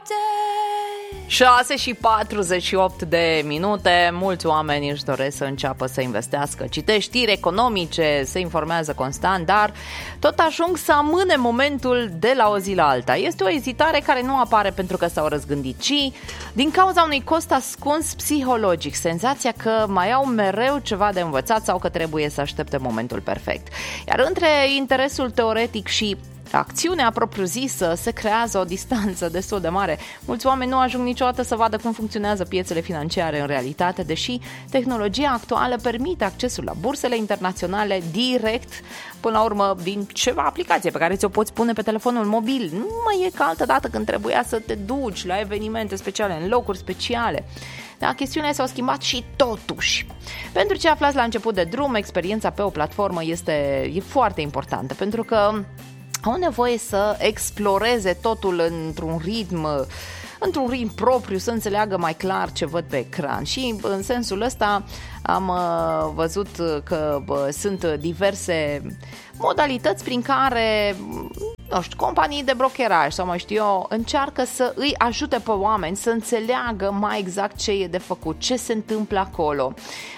6:48 de minute. Mulți oameni își doresc să înceapă să investească. Citește știri economice, se informează constant, dar tot ajung să amâne momentul de la o zi la alta. Este o ezitare care nu apare pentru că s-au răzgândit, ci din cauza unui cost ascuns psihologic, senzația că mai au mereu ceva de învățat sau că trebuie să aștepte momentul perfect. Iar între interesul teoretic și acțiunea propriu-zisă se creează o distanță destul de mare. Mulți oameni nu ajung niciodată să vadă cum funcționează piețele financiare în realitate, deși tehnologia actuală permite accesul la bursele internaționale direct, până la urmă, din ceva aplicație pe care ți-o poți pune pe telefonul mobil. Nu mai e ca altă dată când trebuia să te duci la evenimente speciale, în locuri speciale. Da, chestiunile s-au schimbat și totuși. Pentru ce aflați la început de drum, experiența pe o platformă e foarte importantă, pentru că au nevoie să exploreze totul într-un ritm propriu, să înțeleagă mai clar ce văd pe ecran. Și în sensul ăsta am văzut că sunt diverse modalități prin care, nu știu, companii de brokeraj sau mai știu eu, încearcă să îi ajute pe oameni să înțeleagă mai exact ce e de făcut, ce se întâmplă acolo,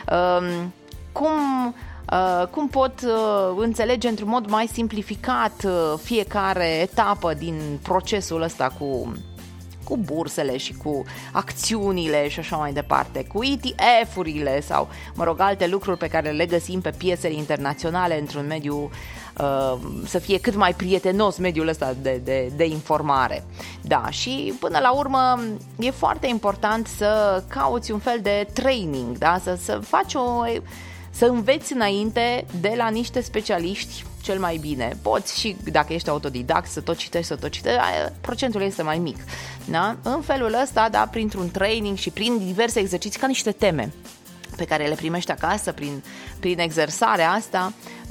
cum pot înțelege într-un mod mai simplificat fiecare etapă din procesul ăsta cu bursele și cu acțiunile și așa mai departe, cu ETF-urile sau, alte lucruri pe care le găsim pe piețele internaționale într-un mediu să fie cât mai prietenos mediul ăsta de informare. Da, și până la urmă e foarte important să cauți un fel de training, da? Să faci să înveți înainte de la niște specialiști cel mai bine. Poți și dacă ești autodidact să tot citești, procentul este mai mic. Da? În felul ăsta, da, printr-un training și prin diverse exerciții, ca niște teme pe care le primești acasă, prin exersarea asta,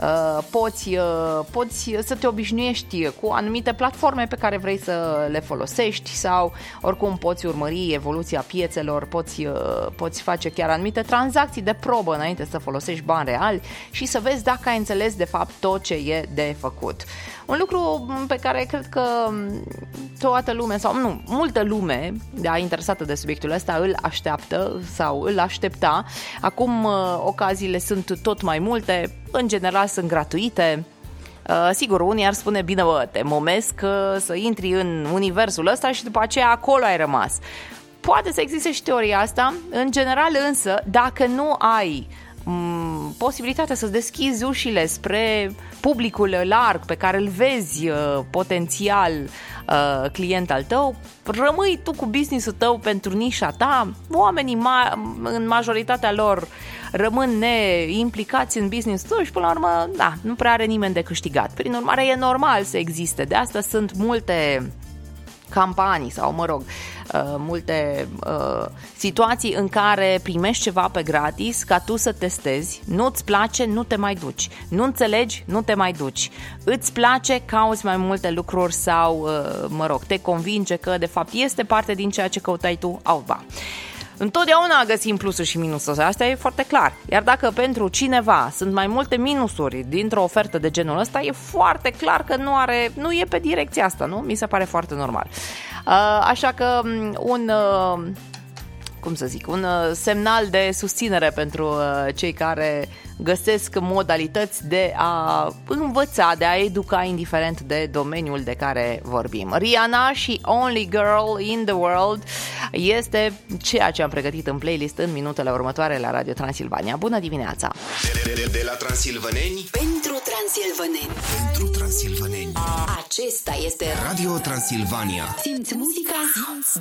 poți să te obișnuiești cu anumite platforme pe care vrei să le folosești sau oricum poți urmări evoluția piețelor, poți face chiar anumite tranzacții de probă înainte să folosești bani reali și să vezi dacă ai înțeles de fapt tot ce e de făcut. Un lucru pe care cred că toată lumea, sau nu, multă lume interesată de subiectul ăsta îl așteaptă sau îl aștepta. Acum ocaziile sunt tot mai multe, în general sunt gratuite. Sigur, unii ar spune, bine te momesc să intri în universul ăsta și după aceea acolo ai rămas. Poate să existe și teoria asta, în general însă, dacă nu ai posibilitatea să deschizi ușile spre publicul larg pe care îl vezi potențial client al tău, rămâi tu cu business-ul tău pentru nișa ta. Oamenii în majoritatea lor rămân neimplicați în business-ul tău și până la urmă nu prea are nimeni de câștigat. Prin urmare e normal să existe. De asta sunt multe campanii sau, multe situații în care primești ceva pe gratis ca tu să testezi, nu-ți place, nu te mai duci, nu înțelegi, nu te mai duci, îți place, cauți mai multe lucruri sau, te convinge că de fapt este parte din ceea ce căutai tu, Întotdeauna găsim plusuri și minusuri, asta e foarte clar. Iar dacă pentru cineva sunt mai multe minusuri dintr-o ofertă de genul ăsta, e foarte clar că nu e pe direcția asta, nu? Mi se pare foarte normal. Așa că un semnal de susținere pentru cei care găsesc modalități de a învăța, de a educa indiferent de domeniul de care vorbim. Rihanna și Only Girl in the World este ceea ce am pregătit în playlist în minutele următoare la Radio Transilvania. Bună dimineața! De la transilvaneni pentru transilvaneni. Pentru transilvaneni. Acesta este Radio Transilvania. Simți muzica, simți